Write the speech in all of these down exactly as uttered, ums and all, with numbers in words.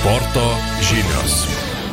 Sporto žinios.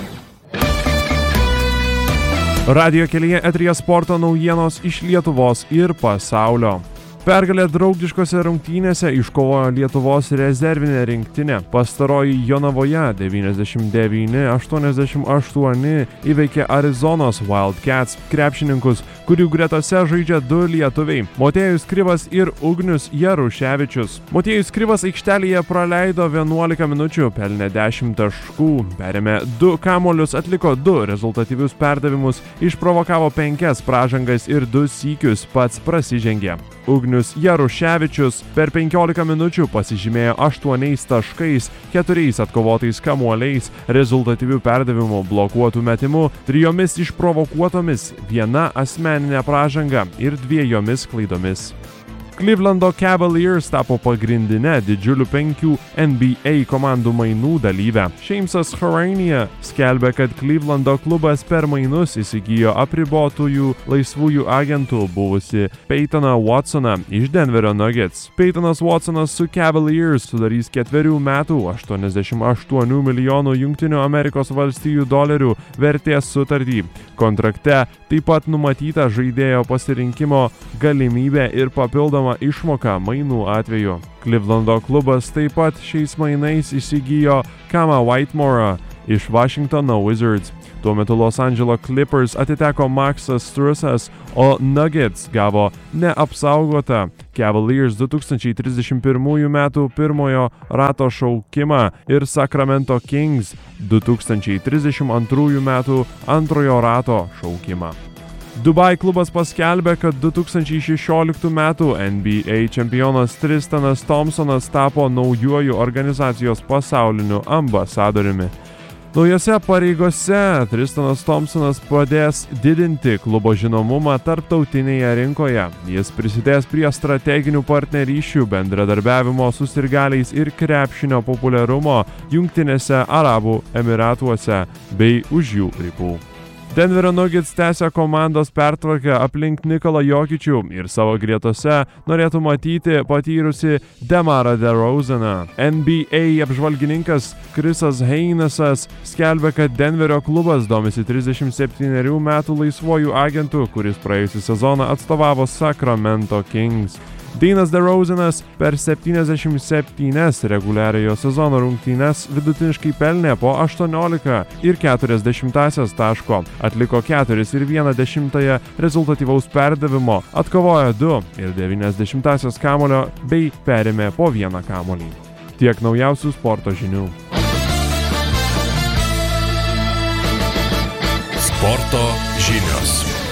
Radijo kelyje eteryje sporto naujienos iš Lietuvos ir pasaulio. Pergalę draugiškose rungtynėse iškovojo Lietuvos rezervinė rinktinė. Pastaroji Jonavoje devyniasdešimt devyni aštuoniasdešimt aštuoni įveikė Arizonos Wildcats krepšininkus, kurių gretose žaidžia du lietuviai – Motiejus Krivas ir Ugnius Jaruševičius. Motiejus Krivas aikštelėje praleido vienuolika minučių, pelnė dešimt taškų, perėmė du kamuolius, atliko du rezultatyvius perdavimus, išprovokavo penkias pražangas ir du sykius pats prasižengė. Ugnius Jaruševičius per penkiolika minučių pasižymėjo aštuoniais taškais, keturiais atkovotais kamuoliais, rezultatyvių perdavimų, blokuotų metimų, trijomis išprovokuotomis, viena asmeninė pražanga ir dviejomis klaidomis. Clevelando Cavaliers tapo pagrindinė didžiulių penkių N B A komandų mainų dalyvė. Shamesas Charania skelbė, kad Clevelando klubas per mainus įsigijo apribotųjų laisvųjų agentų buvusi Peytoną Watsoną iš Denverio Nuggets. Peytonas Watsonas su Cavaliers sudarys ketverių metų aštuoniasdešimt aštuonių milijonų Jungtinių Amerikos valstijų dolerių vertės sutartį. Kontrakte taip pat numatyta žaidėjo pasirinkimo galimybė ir papildoma išmoka mainų atveju. Clevelando klubas taip pat šiais mainais įsigijo Kama Whitemore iš Washingtono Wizards. Tuo metu Los Angeles Clippers atiteko Maxas Strusas, o Nuggets gavo neapsaugotą Cavaliers du tūkstančiai trisdešimt pirmųjų metų pirmojo rato šaukimą ir Sacramento Kings du tūkstančiai trisdešimt antrųjų metų antrojo rato šaukimą. Dubai klubas paskelbė, kad du tūkstančiai šešioliktų metų N B A čempionas Tristanas Thompsonas tapo naujuoju organizacijos pasauliniu ambasadoriumi. Naujose pareigose Tristanas Thompsonas padės didinti klubo žinomumą tarptautinėje rinkoje. Jis prisidės prie strateginių partnerysčių, bendradarbiavimo su sirgaliais ir krepšinio populiarumo Jungtinėse Arabų Emyratuose bei už jų ribų. Denverio Nuggets tęsia komandos pertvarką aplink Nikolą Jokičių ir savo gretose norėtų matyti patyrusi Demarą DeRozaną. N B A apžvalgininkas Chrisas Heinesas skelbia, kad Denverio klubas domisi trisdešimt septynerių metų laisvuoju agentu, kuris praėjusį sezoną atstovavo Sacramento Kings. Deanas DeRozanas per septyniasdešimt septynias reguliariojo sezono rungtynes vidutiniškai pelnė po aštuoniolika ir keturias dešimtąsias taško, atliko keturis ir vieną dešimtąją rezultatyvaus perdavimo, atkovojo du ir devynias dešimtąsias kamuolio bei perėmė po vieną kamuolį. Tiek naujausių sporto žinių. Sporto žinios.